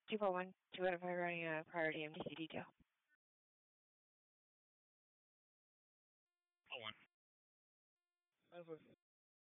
241, 205 running a priority MTC detail. Oh, one. 945.